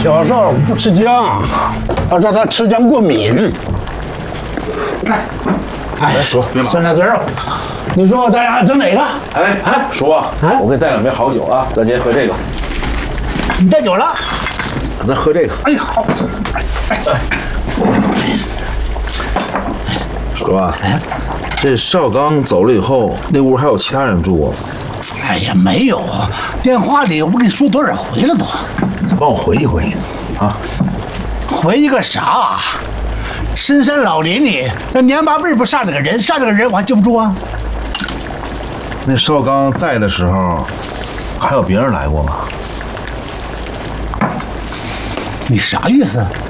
小少不吃姜，要让他吃姜过敏。来， 来叔， 酸菜炖肉，你说咱俩整哪个？ 叔啊，我给你带两瓶好酒啊，咱今天喝这个。 你带酒了？ 咱喝这个。 哎呀，好。 叔啊，这邵刚走了以后，那屋还有其他人住过吗？ 哎呀，没有，电话里我跟你说多少回了都。 再帮我回忆回忆啊！ 回忆个啥？深山老林里，那年八辈不杀那个人，杀那个人我还记不住啊。 那邵刚在的时候，还有别人来过吗？ 你啥意思？